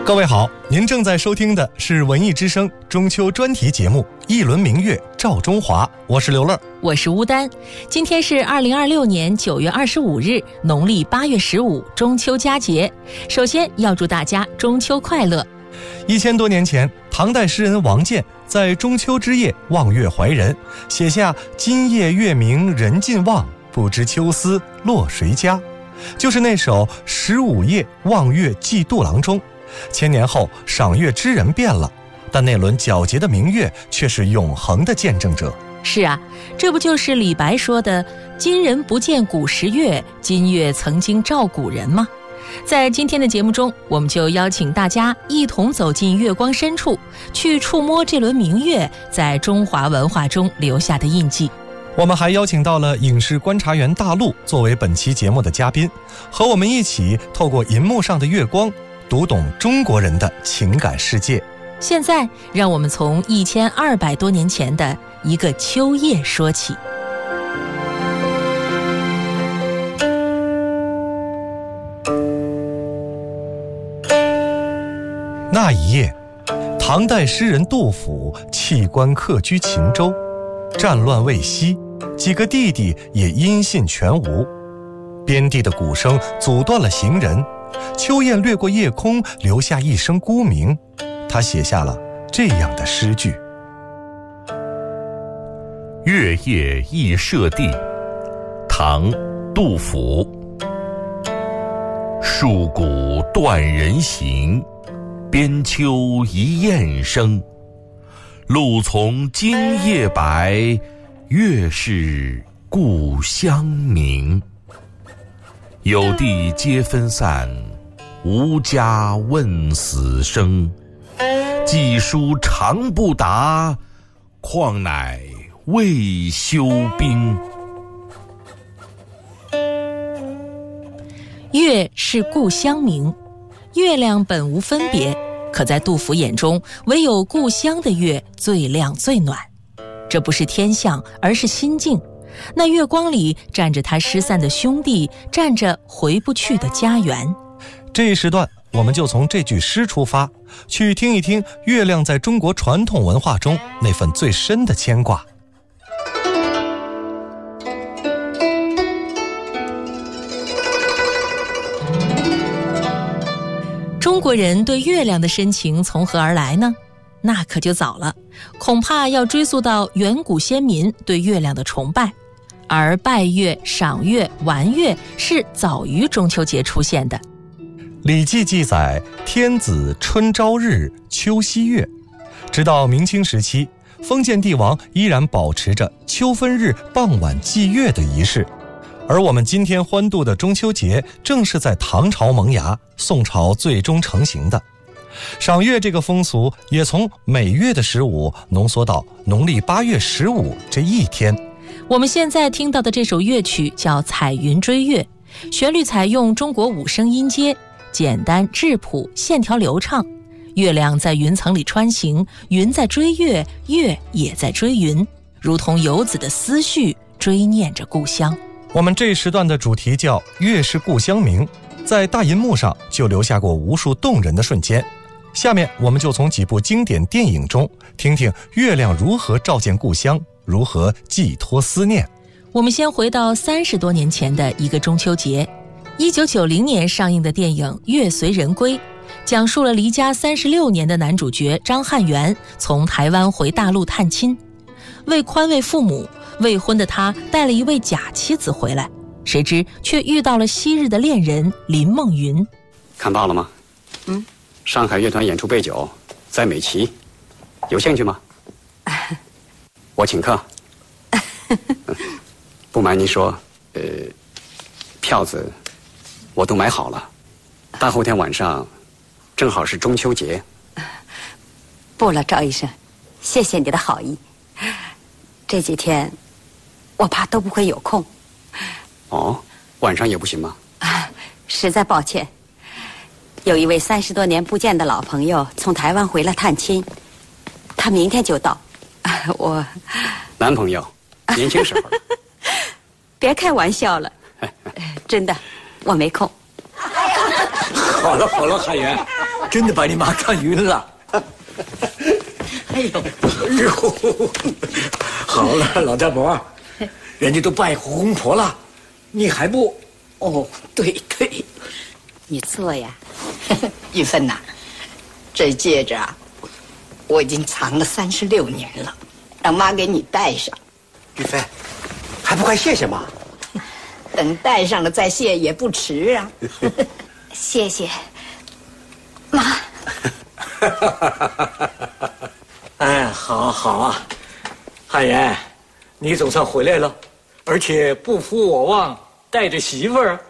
各位好，您正在收听的是文艺之声中秋专题节目《一轮明月照中华》，我是刘乐， 我是乌丹。今天是2026年9月25日，农历8月15，中秋佳节。首先要祝大家中秋快乐。 1000多年前，唐代诗人王建在中秋之夜望月怀人，写下“今夜月明人尽望，不知秋思落谁家”，就是那首《15夜望月寄杜郎中》。千年后，赏月之人变了，但那轮皎洁的明月却是永恒的见证者。 是啊，这不就是李白说的“今人不见古时月，今月曾经照古人”吗？在今天的节目中，我们就邀请大家一同走进月光深处，去触摸这轮明月在中华文化中留下的印记。 我们还邀请到了影视观察员大陆作为本期节目的嘉宾，和我们一起透过银幕上的月光，读懂中国人的情感世界。 现在，让我们从1200多年前的一个秋夜说起。 那一夜，唐代诗人杜甫弃官客居秦州，战乱未息，几个弟弟也音信全无。边地的鼓声阻断了行人，秋雁掠过夜空，留下一声孤鸣。他写下了这样的诗句： 月夜忆舍弟，唐·杜甫。戍鼓断人行，边秋一雁声。露从今夜白，月是故乡明。有地皆分散，无家问死生。寄书长不达，况乃未休兵。 月是故乡明，月亮本无分别，可在杜甫眼中，唯有故乡的月最亮最暖。这不是天象，而是心境。那月光里站着他失散的兄弟，站着回不去的家园。 这一时段，我们就从这句诗出发，去听一听月亮在中国传统文化中那份最深的牵挂。 中国人对月亮的深情从何而来呢？那可就早了，恐怕要追溯到远古先民对月亮的崇拜。而拜月、赏月、玩月是早于中秋节出现的。 礼记记载，天子春朝日，秋夕月。直到明清时期，封建帝王依然保持着秋分日傍晚祭月的仪式。而我们今天欢度的中秋节，正是在唐朝萌芽，宋朝最终成型的。赏月这个风俗也从每月的15浓缩到农历8月15这一天。 我们现在听到的这首乐曲叫《彩云追月》，旋律采用中国5声音阶，简单质朴，线条流畅。月亮在云层里穿行，云在追月，月也在追云，如同游子的思绪，追念着故乡。 我们这一时段的主题叫“月是故乡明”，在大银幕上就留下过无数动人的瞬间。下面我们就从几部经典电影中听听月亮如何照见故乡，如何寄托思念。 我们先回到30多年前的一个中秋节，1990年上映的电影《月随人归》，讲述了离家36年的男主角张汉元从台湾回大陆探亲，为宽慰父母，未婚的他带了一位假妻子回来，谁知却遇到了昔日的恋人林梦云。 看报了吗？上海乐团演出备酒，在美琪，有兴趣吗？我请客。不瞒您说，票子我都买好了，大后天晚上正好是中秋节。 不了，赵医生，谢谢你的好意。这几天我怕都不会有空。 哦，晚上也不行吗？ 实在抱歉，有一位30多年不见的老朋友从台湾回来探亲，他明天就到。我男朋友，年轻时候。 别开玩笑了，真的，我没空。 好了好了，汉元， 真的把你妈看晕了。哎呦，好了，老太婆，人家都拜胡公婆了，你还不？哦，对， 你坐呀。 玉芬呐，这戒指啊，我已经藏了36年了，让妈给你戴上。 玉芬，还不快谢谢妈？ 等戴上了再谢也不迟啊。 谢谢，妈。 哎，好啊，汉言，你总算回来了，而且不负我望，带着媳妇儿。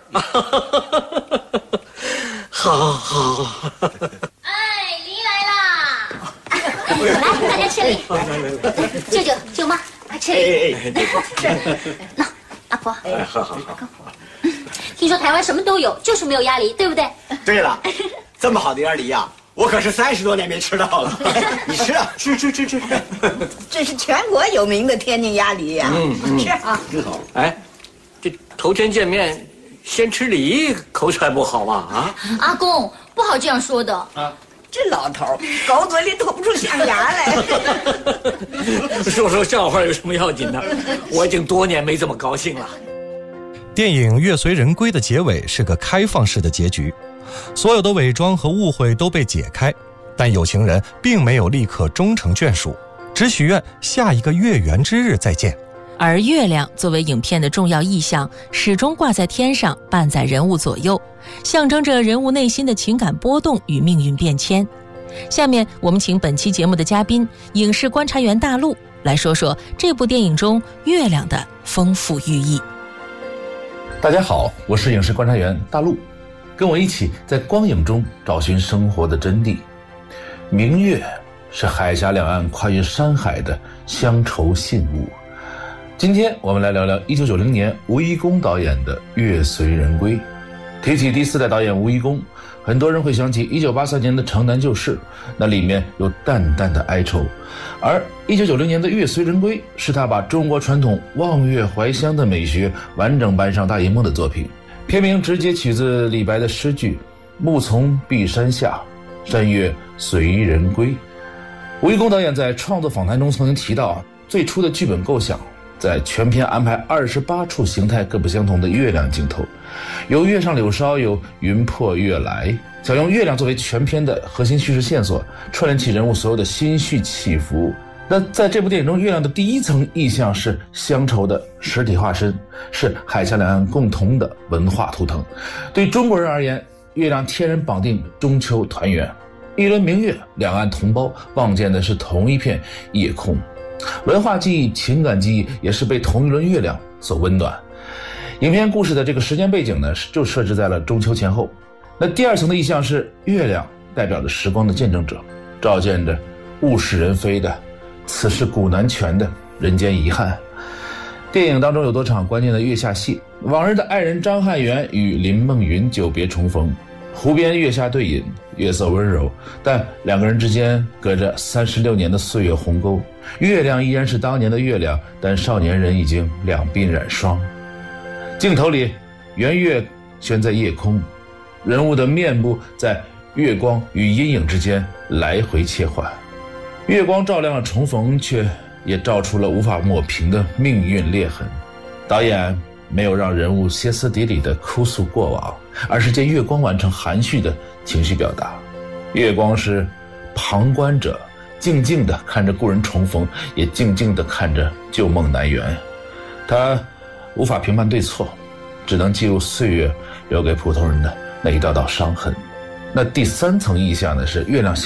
好。 哎，梨来啦！来，大家吃梨。舅舅、舅妈，快吃梨。那阿婆， 好。 听说台湾什么都有，就是没有鸭梨，对不对？ 对了，这么好的鸭梨呀，我可是30多年没吃到了。你吃啊，吃。 这是全国有名的天津鸭梨呀。吃啊， 真好。 哎，这头天见面，先吃梨，口才不好吧？啊， 阿公，不好这样说的。 啊， 这老头狗嘴里吐不出象牙来。 说笑话有什么要紧的？我已经多年没这么高兴了。 电影《月随人归》的结尾是个开放式的结局，所有的伪装和误会都被解开，但有情人并没有立刻终成眷属，只许愿下一个月圆之日再见。 而月亮作为影片的重要意象，始终挂在天上，伴在人物左右，象征着人物内心的情感波动与命运变迁。下面我们请本期节目的嘉宾影视观察员大陆来说说这部电影中月亮的丰富寓意。 大家好，我是影视观察员大陆，跟我一起在光影中找寻生活的真谛。明月是海峡两岸跨越山海的乡愁信物。今天我们来聊聊1990年吴贻弓导演的《月随人归》。提起第4代导演吴贻弓，很多人会想起1983年的《城南旧事》，那里面有淡淡的哀愁。而1990年的《月随人归》是他把中国传统望月怀乡的美学完整搬上大荧幕的作品。片名直接取自李白的诗句：暮从碧山下，山月随人归。吴贻弓导演在创作访谈中曾经提到，最初的剧本构想在全片安排28处形态各不相同的月亮镜头，有月上柳梢，有云破月来，想用月亮作为全片的核心叙事线索，串联起人物所有的心绪起伏。那在这部电影中，月亮的第一层意象是乡愁的实体化身，是海峡两岸共同的文化图腾。对中国人而言，月亮天然绑定中秋团圆，一轮明月，两岸同胞望见的是同一片夜空。文化记忆、情感记忆也是被同一轮月亮所温暖。影片故事的这个时间背景呢，就设置在了中秋前后。那第二层的意象是月亮代表着时光的见证者，照见着物是人非的此事古难全的人间遗憾。电影当中有多场关键的月下戏，往日的爱人张汉元与林梦云久别重逢，湖边月下对饮，月色温柔，但两个人之间隔着36年的岁月鸿沟。月亮依然是当年的月亮，但少年人已经两鬓染霜。镜头里，圆月悬在夜空，人物的面部在月光与阴影之间来回切换。月光照亮了重逢，却也照出了无法抹平的命运裂痕。导演没有让人物歇斯底里地哭诉过往，而是借月光完成含蓄的情绪表达。月光是旁观者，静静地看着故人重逢，也静静地看着旧梦难圆。他无法评判对错，只能记录岁月留给普通人的那一道道伤痕。那第3层意象呢，是月亮